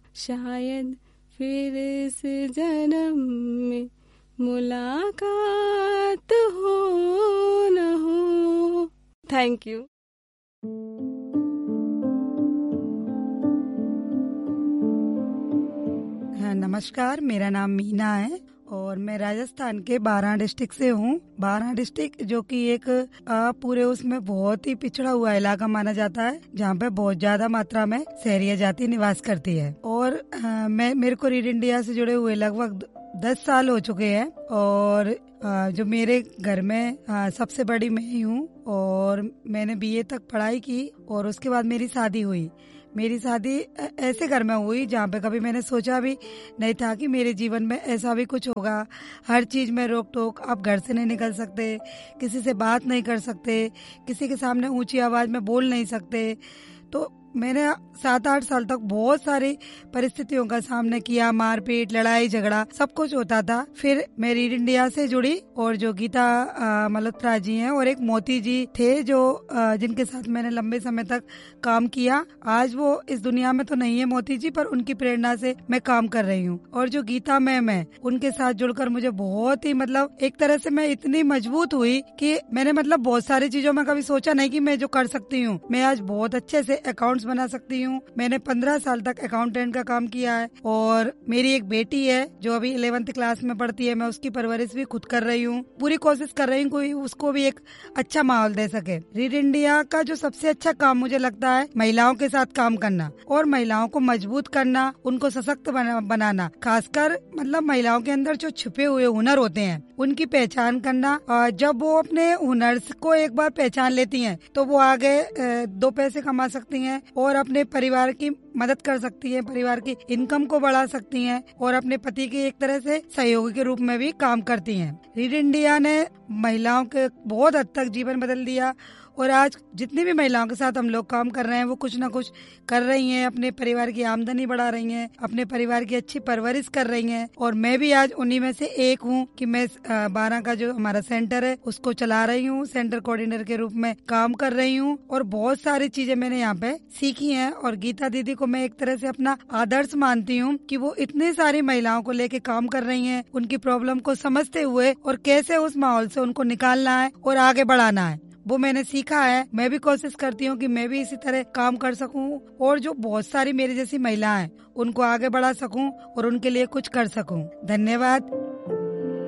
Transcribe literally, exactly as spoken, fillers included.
शायद फिर इस जन्म में मुलाकात हो न हो। Thank you. नमस्कार, मेरा नाम मीना है और मैं राजस्थान के बारां डिस्ट्रिक्ट से हूँ। बारां डिस्ट्रिक्ट जो कि एक आ, पूरे उसमें बहुत ही पिछड़ा हुआ इलाका माना जाता है, जहाँ पे बहुत ज्यादा मात्रा में सहरिया जाति निवास करती है। और आ, मैं मेरे को रीड इंडिया से जुड़े हुए लगभग दस साल हो चुके हैं और आ, जो मेरे घर में आ, सबसे बड़ी मैं ही हूँ और मैंने बीए तक पढ़ाई की और उसके बाद मेरी शादी हुई। मेरी शादी ऐसे घर में हुई जहाँ पे कभी मैंने सोचा भी नहीं था कि मेरे जीवन में ऐसा भी कुछ होगा। हर चीज में रोक टोक, आप घर से नहीं निकल सकते, किसी से बात नहीं कर सकते, किसी के सामने ऊंची आवाज में बोल नहीं सकते। तो मैंने सात आठ साल तक बहुत सारी परिस्थितियों का सामना किया, मारपीट, लड़ाई झगड़ा सब कुछ होता था। फिर मैं रीड इंडिया से जुड़ी और जो गीता मल्होत्रा जी हैं और एक मोती जी थे जो आ, जिनके साथ मैंने लंबे समय तक काम किया। आज वो इस दुनिया में तो नहीं है मोती जी, पर उनकी प्रेरणा से मैं काम कर रही हूँ। और जो गीता मैम है उनके साथ जुड़कर मुझे बहुत ही मतलब एक तरह से मैं इतनी मजबूत हुई कि मैंने मतलब बहुत सारी चीजों में कभी सोचा नहीं कि मैं जो कर सकती हूँ। मैं आज बहुत अच्छे से अकाउंट्स बना सकती हूँ। मैंने पंद्रह साल तक अकाउंटेंट का काम किया है और मेरी एक बेटी है जो अभी इलेवेंथ क्लास में पढ़ती है। मैं उसकी परवरिश भी खुद कर रही हूँ। पूरी कोशिश कर रही हूँ कोई उसको भी एक अच्छा माहौल दे सके। रीड इंडिया का जो सबसे अच्छा काम मुझे लगता है महिलाओं के साथ काम करना और महिलाओं को मजबूत करना, उनको सशक्त बना, बनाना। खासकर मतलब महिलाओं के अंदर जो छुपे हुए हुनर होते हैं उनकी पहचान करना। और जब वो अपने हुनर को एक बार पहचान लेती हैं तो वो आगे दो पैसे कमा सकती हैं और अपने परिवार की मदद कर सकती हैं, परिवार की इनकम को बढ़ा सकती हैं और अपने पति के एक तरह से सहयोगी के रूप में भी काम करती हैं। रीड इंडिया ने महिलाओं के बहुत हद तक जीवन बदल दिया और आज जितनी भी महिलाओं के साथ हम लोग काम कर रहे हैं वो कुछ ना कुछ कर रही हैं, अपने परिवार की आमदनी बढ़ा रही हैं, अपने परिवार की अच्छी परवरिश कर रही हैं। और मैं भी आज उन्हीं में से एक हूँ कि मैं बारां का जो हमारा सेंटर है उसको चला रही हूँ, सेंटर कोऑर्डिनेटर के रूप में काम कर रही हूँ और बहुत सारी चीजें मैंने यहाँ पे सीखी हैं। और गीता दीदी को मैं एक तरह से अपना आदर्श मानती हूँ कि वो इतनी सारी महिलाओं को लेके काम कर रही हैं, उनकी प्रॉब्लम को समझते हुए और कैसे उस माहौल से उनको निकालना है और आगे बढ़ाना है, वो मैंने सीखा है। मैं भी कोशिश करती हूँ कि मैं भी इसी तरह काम कर सकूँ और जो बहुत सारी मेरी जैसी महिलाएं उनको आगे बढ़ा सकूँ और उनके लिए कुछ कर सकूँ। धन्यवाद।